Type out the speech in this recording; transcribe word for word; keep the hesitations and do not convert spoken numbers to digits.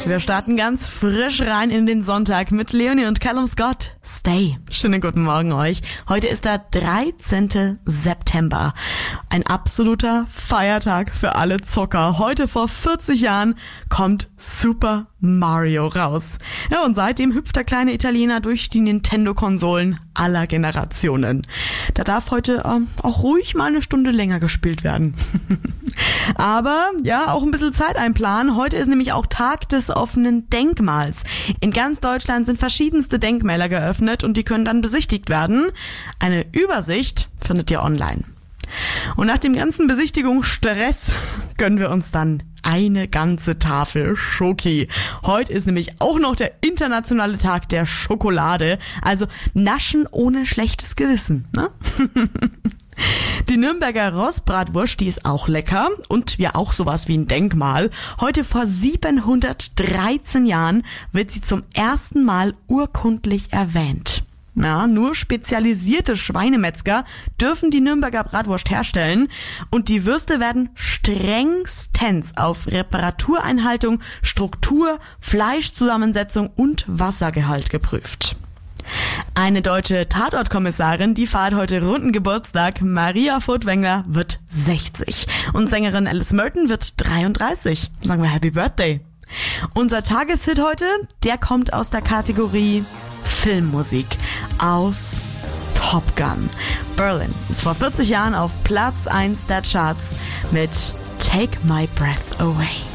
Wir starten ganz frisch rein in den Sonntag mit Leonie und Callum Scott. Stay. Schönen guten Morgen euch. Heute ist der dreizehnten September. Ein absoluter Feiertag für alle Zocker. Heute vor vierzig Jahren kommt Super Mario raus. Ja, und seitdem hüpft der kleine Italiener durch die Nintendo-Konsolen aller Generationen. Da darf heute ähm, auch ruhig mal eine Stunde länger gespielt werden. Aber ja, auch ein bisschen Zeit einplanen. Heute ist nämlich auch Tag des offenen Denkmals. In ganz Deutschland sind verschiedenste Denkmäler geöffnet und die können dann besichtigt werden. Eine Übersicht findet ihr online. Und nach dem ganzen Besichtigungsstress gönnen wir uns dann eine ganze Tafel Schoki. Heute ist nämlich auch noch der internationale Tag der Schokolade. Also naschen ohne schlechtes Gewissen, ne? Die Nürnberger Rostbratwurst, die ist auch lecker und ja auch sowas wie ein Denkmal. Heute vor siebenhundertdreizehn Jahren wird sie zum ersten Mal urkundlich erwähnt. Ja, nur spezialisierte Schweinemetzger dürfen die Nürnberger Bratwurst herstellen und die Würste werden strengstens auf Reparatureinhaltung, Struktur, Fleischzusammensetzung und Wassergehalt geprüft. Eine deutsche Tatortkommissarin, die feiert heute runden Geburtstag. Maria Furtwängler wird sechzig und Sängerin Alice Merton wird dreiunddreißig. Sagen wir Happy Birthday. Unser Tageshit heute, der kommt aus der Kategorie Filmmusik aus Top Gun. Berlin ist vor vierzig Jahren auf Platz eins der Charts mit Take My Breath Away.